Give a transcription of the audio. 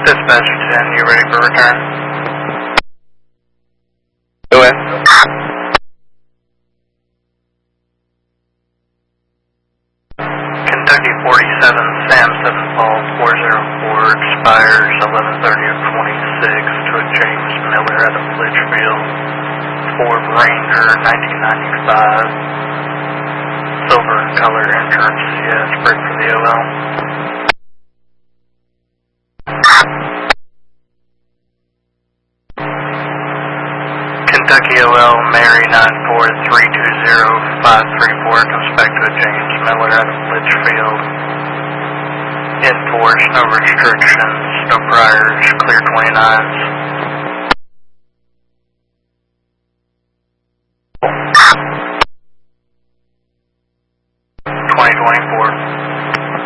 Dispatch 10, you ready for return? Go ahead. Kentucky 47, Sam 7 Paul 404 expires 11/30 of 26 to a James Miller at a Litchfield. Ford Ranger 1995. Silver color insurance, yes, break for the OL. Kentucky OL Mary 94320-534 comes back to a James Miller out of Litchfield. In force, no restrictions, no priors, clear 29s.